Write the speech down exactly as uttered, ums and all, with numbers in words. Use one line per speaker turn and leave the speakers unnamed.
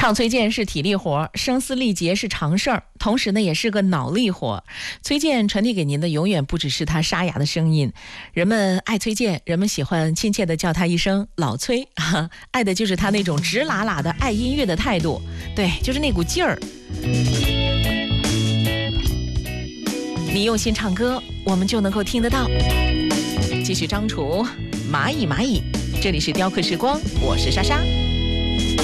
唱崔健是体力活，声嘶力竭是常事儿，同时呢也是个脑力活。崔健传递给您的永远不只是他沙哑的声音，人们爱崔健，人们喜欢亲切地叫他一声老崔，爱的就是他那种直喇喇的爱音乐的态度，对，就是那股劲儿。你用心唱歌，我们就能够听得到。继续张楚，蚂蚁蚂蚁，这里是雕刻时光，我是莎莎。